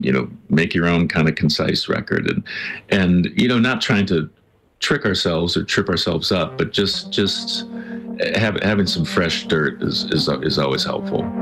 make your own kind of concise record, and not trying to trick ourselves or trip ourselves up, but just having some fresh dirt is always helpful.